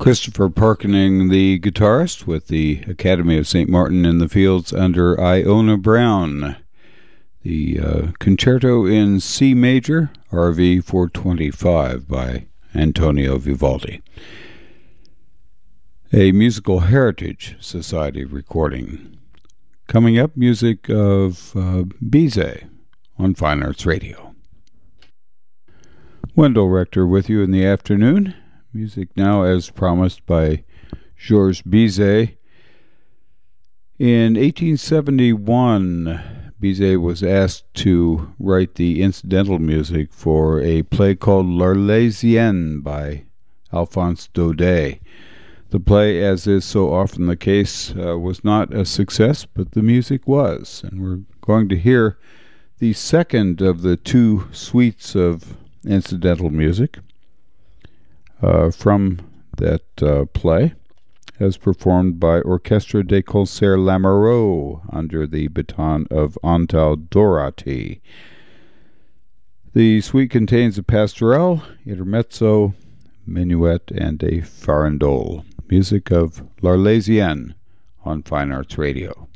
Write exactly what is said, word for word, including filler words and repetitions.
Christopher Parkening, the guitarist with the Academy of Saint Martin in the Fields under Iona Brown. The uh, Concerto in C Major, R V four twenty-five by Antonio Vivaldi. A Musical Heritage Society recording. Coming up, music of uh, Bizet on Fine Arts Radio. Wendell Rector with you in the afternoon. Music now as promised by Georges Bizet. In eighteen seventy-one, Bizet was asked to write the incidental music for a play called L'Arlésienne by Alphonse Daudet. The play, as is so often the case, uh, was not a success, but the music was. And we're going to hear the second of the two suites of incidental music uh, from that uh, play, as performed by Orchestre des Concerts Lamoureux under the baton of Antal Dorati. The suite contains a pastorelle, intermezzo, minuet, and a farandole. Music of L'Arlésienne on Fine Arts Radio.